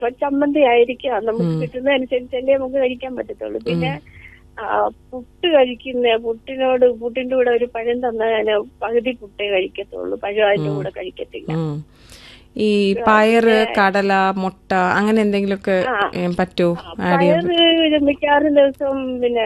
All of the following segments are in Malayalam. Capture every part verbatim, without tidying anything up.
ചിലപ്പോ ചമ്മന്തി ആയിരിക്കാം, നമുക്ക് കിട്ടുന്നതനുസരിച്ചല്ലേ നമുക്ക് കഴിക്കാൻ പറ്റത്തുള്ളൂ. പിന്നെ പുട്ട് കഴിക്കുന്ന പുട്ടിനോട് പുട്ടിന്റെ കൂടെ ഒരു പഴം തന്നാൽ ഞാൻ പകുതി പുട്ടേ കഴിക്കത്തുള്ളൂ, പഴം അതിന്റെ കൂടെ കഴിക്കത്തില്ല. ഈ പയറ്, കടല, മുട്ട അങ്ങനെ എന്തെങ്കിലുമൊക്കെ പറ്റുമോ? പയറ് മിക്കവാറും ദിവസം പിന്നെ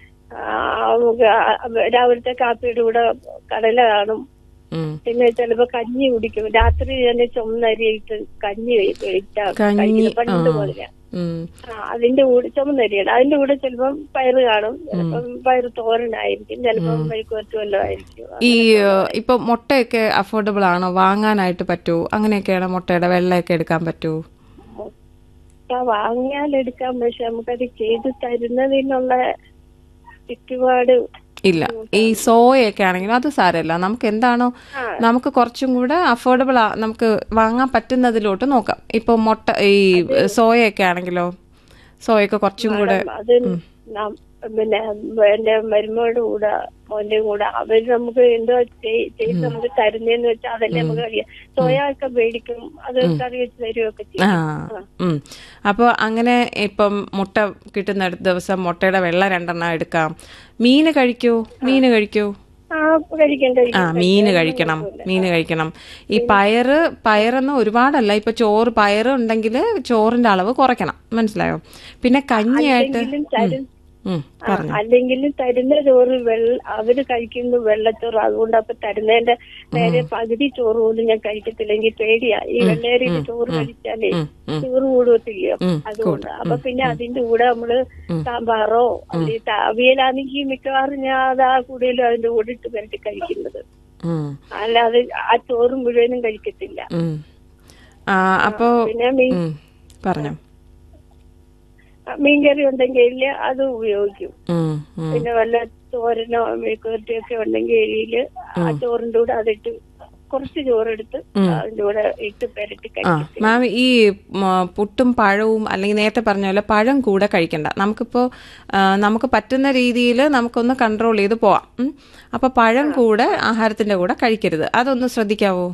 രാവിലത്തെ കാപ്പിയുടെ കൂടെ കടല കാണും. പിന്നെ ചിലപ്പോ കഞ്ഞി കുടിക്കും. രാത്രി തന്നെ ചുമന്നരിയിട്ട് കഞ്ഞി കഴിക്കും പണ്ട് പോലെ. അതിന്റെ കൂടെ ചുമന്നരിയാണ്, അതിന്റെ കൂടെ ചിലപ്പം പയറ് കാണും, ചിലപ്പം പയറ് തോരനായിരിക്കും, ചിലപ്പം മെഴുക്കുവരട്ടി വല്ലതും ആയിരിക്കും. ഈ ഇപ്പൊ മുട്ടയൊക്കെ അഫോർഡബിൾ ആണോ? വാങ്ങാനായിട്ട് പറ്റുമോ? അങ്ങനെയൊക്കെയാണ് മുട്ടയുടെ വെള്ളയൊക്കെ എടുക്കാൻ പറ്റുമോ? മുട്ട വാങ്ങിയാൽ എടുക്കാം, പക്ഷെ നമുക്കത് ചെയ്ത് തരുന്നതിനുള്ള ചുറ്റുപാട് ഇല്ല. ഈ സോയൊക്കെ ആണെങ്കിലും അത് സാരമില്ല, നമുക്ക് എന്താണോ നമുക്ക് കുറച്ചും കൂടെ അഫോർഡബിൾ നമുക്ക് വാങ്ങാൻ പറ്റുന്നതിലോട്ട് നോക്കാം. ഇപ്പൊ മുട്ട ഈ സോയൊക്കെ ആണെങ്കിലോ, സോയൊക്കെ കുറച്ചും കൂടെ പിന്നെ എന്റെ മരുമകളുടെ കൂടെ മോന്റെ കൂടെ അവര് നമുക്ക് എന്തോ ചെയ്ത് നമുക്ക് തരുന്നതെന്ന് വെച്ചാൽ അതല്ലേ നമുക്ക് അറിയാം. സോയൊക്കെ മേടിക്കും, അത് കറി വെച്ച് തരുമൊക്കെ ചെയ്യും. അപ്പൊ അങ്ങനെ ഇപ്പം മുട്ട കിട്ടുന്ന ദിവസം മുട്ടയുടെ വെള്ള രണ്ടെണ്ണം എടുക്കാം. മീന് കഴിക്കോ? മീന് കഴിക്കോ? ആ മീന് കഴിക്കണം, മീന് കഴിക്കണം. ഈ പയറ് പയറൊന്നും ഒരുപാടല്ല, ഇപ്പൊ ചോറ് പയറ് ഉണ്ടെങ്കിൽ ചോറിന്റെ അളവ് കുറയ്ക്കണം, മനസ്സിലായോ? പിന്നെ കഞ്ഞിയായിട്ട് അല്ലെങ്കിൽ തരുന്ന ചോറ് വെള്ള അവര് കഴിക്കുന്ന വെള്ളച്ചോറ്, അതുകൊണ്ട് അപ്പൊ തരുന്നതിന്റെ നേരെ പകുതി ചോറ് പോലും ഞാൻ കഴിക്കത്തില്ലെങ്കിൽ പേടിയാ. ഈ വെള്ളേരിയിട്ട് ചോറ് കഴിച്ചാലേ ചോറ് കൂടുകത്തില്ലയോ, അതുകൊണ്ട്. അപ്പൊ പിന്നെ അതിന്റെ കൂടെ നമ്മള് സാമ്പാറോ അല്ലെങ്കിൽ അവിയലാണെങ്കിൽ മിക്കവാറും ഞാൻ അതാ കൂടുതലും അതിന്റെ കൂടെ ഇട്ട് പുരട്ടി കഴിക്കുന്നത്, അല്ലാതെ ആ ചോറ് മുഴുവനും കഴിക്കത്തില്ല. അപ്പൊ പിന്നെ പറഞ്ഞോ, മീൻകറി ഉണ്ടെങ്കിൽ അത് ഉപയോഗിക്കും. പിന്നെ വല്ല തോരനോ മെഴുക്കുവരട്ടിയൊക്കെ ഉണ്ടെങ്കിൽ എരിയില് ആ ചോറിന്റെ കൂടെ അതിട്ട് കുറച്ച് ചോറെടുത്ത് അതിന്റെ കൂടെ ഇട്ട് പെരട്ടി കഴിക്കും. മാം, ഈ പുട്ടും പഴവും അല്ലെങ്കിൽ നേരത്തെ പറഞ്ഞ പോലെ പഴം കൂടെ കഴിക്കണ്ട. നമുക്കിപ്പോ നമുക്ക് പറ്റുന്ന രീതിയിൽ നമുക്കൊന്ന് കൺട്രോൾ ചെയ്ത് പോവാം. അപ്പൊ പഴം കൂടെ ആഹാരത്തിന്റെ കൂടെ കഴിക്കരുത്, അതൊന്ന് ശ്രദ്ധിക്കാവോ?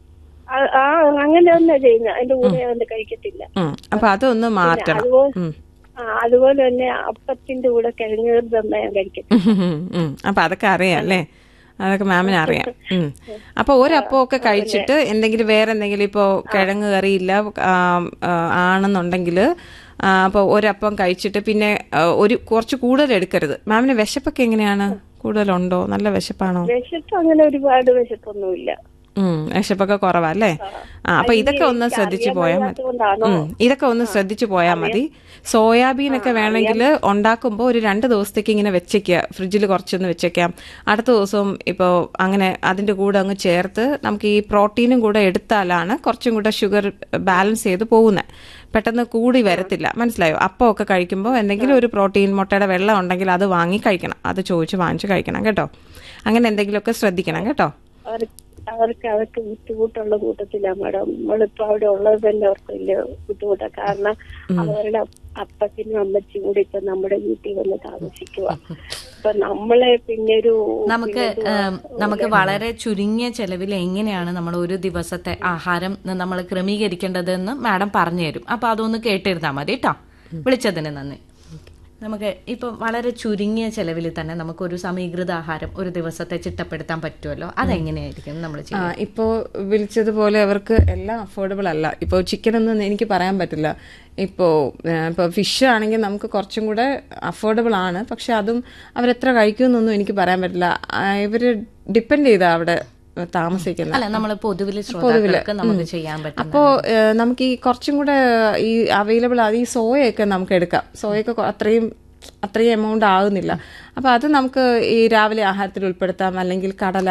ആ അങ്ങനെ തന്നെ ചെയ്യുന്നത്, അതിന്റെ കൂടെ കഴിക്കത്തില്ല. അപ്പൊ അതൊന്ന് മാറ്റണം. അതുപോലെ തന്നെ അപ്പത്തിന്റെ കൂടെ കിഴങ്ങ് തന്നെ കഴിക്കത്തില്ല. അപ്പൊ അതൊക്കെ അറിയാം അല്ലേ? അതൊക്കെ മാമിന് അറിയാം. അപ്പൊ ഒരപ്പമൊക്കെ കഴിച്ചിട്ട് എന്തെങ്കിലും വേറെ എന്തെങ്കിലും ഇപ്പോ കിഴങ്ങ് കറിയില്ല ആണെന്നുണ്ടെങ്കിൽ അപ്പൊ ഒരപ്പം കഴിച്ചിട്ട് പിന്നെ ഒരു കുറച്ച് കൂടുതൽ എടുക്കരുത്. മാമിന് വിശപ്പൊക്കെ എങ്ങനെയാണ്? കൂടുതലുണ്ടോ? നല്ല വിശപ്പാണോ? വിശപ്പ് അങ്ങനെ ഒരുപാട് വിശപ്പൊന്നുമില്ല. വിശപ്പൊക്കെ കുറവല്ലേ? ആ അപ്പൊ ഇതൊക്കെ ഒന്ന് ശ്രദ്ധിച്ചു പോയാൽ മതി. ഇതൊക്കെ ഒന്ന് ശ്രദ്ധിച്ചു പോയാൽ മതി. സോയാബീനൊക്കെ വേണമെങ്കിൽ ഉണ്ടാക്കുമ്പോൾ ഒരു രണ്ട് ദിവസത്തേക്ക് ഇങ്ങനെ വെച്ചേക്കുക, ഫ്രിഡ്ജിൽ കുറച്ചൊന്ന് വെച്ചേക്കാം. അടുത്ത ദിവസവും ഇപ്പോൾ അങ്ങനെ അതിന്റെ കൂടെ അങ്ങ് ചേർത്ത് നമുക്ക് ഈ പ്രോട്ടീനും കൂടെ എടുത്താലാണ് കുറച്ചും കൂടെ ഷുഗർ ബാലൻസ് ചെയ്ത് പോകുന്നത്, പെട്ടെന്ന് കൂടി വരത്തില്ല, മനസ്സിലായോ? അപ്പം ഒക്കെ കഴിക്കുമ്പോൾ എന്തെങ്കിലും ഒരു പ്രോട്ടീൻ, മുട്ടയുടെ വെള്ളം ഉണ്ടെങ്കിൽ അത് വാങ്ങി കഴിക്കണം, അത് ചോദിച്ച് വാങ്ങിച്ച് കഴിക്കണം കേട്ടോ. അങ്ങനെ എന്തെങ്കിലുമൊക്കെ ശ്രദ്ധിക്കണം കേട്ടോ. അവർക്ക് അവർക്ക് ബുദ്ധിമുട്ടുള്ള കൂട്ടത്തിലാണ് മാഡം. നമ്മളിപ്പോ അവിടെ ഉള്ളത് തന്നെ അവർക്ക് വലിയ ബുദ്ധിമുട്ടാണ്. കാരണം അവരുടെ അപ്പച്ചനും അമ്മച്ചും കൂടി ഇപ്പൊ നമ്മുടെ വീട്ടിൽ വന്ന് താമസിക്കുക. അപ്പൊ നമ്മളെ പിന്നെ ഒരു നമുക്ക് നമുക്ക് വളരെ ചുരുങ്ങിയ ചെലവിൽ എങ്ങനെയാണ് നമ്മൾ ഒരു ദിവസത്തെ ആഹാരം നമ്മൾ ക്രമീകരിക്കേണ്ടതെന്ന് മാഡം പറഞ്ഞു തരും. അപ്പൊ അതൊന്ന് കേട്ടിരുന്നാൽ മതി കേട്ടോ. വിളിച്ചതിന് നന്ദി. നമുക്ക് ഇപ്പൊ വളരെ ചുരുങ്ങിയ ചെലവിൽ തന്നെ നമുക്കൊരു സമീകൃത ആഹാരം ഒരു ദിവസത്തെ ചിട്ടപ്പെടുത്താൻ പറ്റുമല്ലോ, അതെങ്ങനെയായിരിക്കും നമ്മൾ ചെയ്യുക? ഇപ്പോൾ വിളിച്ചതുപോലെ അവർക്ക് എല്ലാം അഫോർഡബിൾ അല്ല. ഇപ്പോൾ ചിക്കൻ ഒന്നും എനിക്ക് പറയാൻ പറ്റില്ല. ഇപ്പോൾ ഇപ്പോൾ ഫിഷ് ആണെങ്കിൽ നമുക്ക് കുറച്ചും കൂടെ അഫോർഡബിൾ ആണ്, പക്ഷെ അതും അവരെത്ര കഴിക്കുമെന്നൊന്നും എനിക്ക് പറയാൻ പറ്റില്ല. ഇവർ ഡിപ്പെൻഡ് ചെയ്താ അവിടെ താമസിക്കുന്നത്. അപ്പോ നമുക്ക് ഈ കുറച്ചും കൂടെ ഈ അവൈലബിൾ ആണ് ഈ സോയൊക്കെ നമുക്ക് എടുക്കാം. സോയൊക്കെ അത്രയും അത്രയും എമൗണ്ട് ആകുന്നില്ല. അപ്പൊ അത് നമുക്ക് ഈ രാവിലെ ആഹാരത്തിൽ ഉൾപ്പെടുത്താം. അല്ലെങ്കിൽ കടല,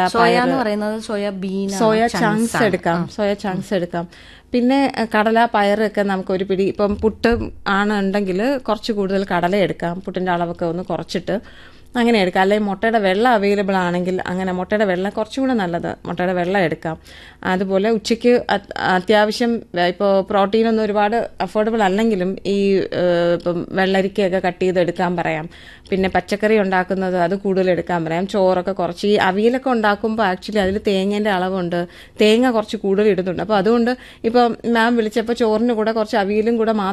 സോയ ചങ്ക്സ് എടുക്കാം, സോയ ചങ്ക്സ് എടുക്കാം. പിന്നെ കടല, പയറൊക്കെ നമുക്ക് ഒരു പിടി, ഇപ്പം പുട്ട് ആണ് ഉണ്ടെങ്കിൽ കുറച്ച് കൂടുതൽ കടല എടുക്കാം, പുട്ടിന്റെ അളവൊക്കെ ഒന്ന് കുറച്ചിട്ട്. അങ്ങനെ എടുക്കാം. അല്ലെങ്കിൽ മുട്ടയുടെ വെള്ളം അവൈലബിൾ ആണെങ്കിൽ അങ്ങനെ മുട്ടയുടെ വെള്ളം കുറച്ചും കൂടെ നല്ലത്, മുട്ടയുടെ വെള്ളം എടുക്കാം. അതുപോലെ ഉച്ചയ്ക്ക് അത്യാവശ്യം ഇപ്പോൾ പ്രോട്ടീനൊന്നും ഒരുപാട് അഫോർഡബിൾ അല്ലെങ്കിലും ഈ ഇപ്പം വെള്ളരിക്കയൊക്കെ കട്ട് ചെയ്ത് എടുക്കാൻ പറയാം. പിന്നെ പച്ചക്കറി ഉണ്ടാക്കുന്നത് അത് കൂടുതൽ എടുക്കാൻ പറയാം. ചോറൊക്കെ കുറച്ച്, ഈ അവിയലൊക്കെ ഉണ്ടാക്കുമ്പോൾ ആക്ച്വലി അതിൽ തേങ്ങേൻ്റെ അളവുണ്ട്, തേങ്ങ കുറച്ച് കൂടുതൽ ഇടുന്നുണ്ട്. അപ്പോൾ അതുകൊണ്ട് ഇപ്പോൾ മാം വിളിച്ചപ്പോൾ ചോറിന് കൂടെ കുറച്ച് അവിയലും കൂടെ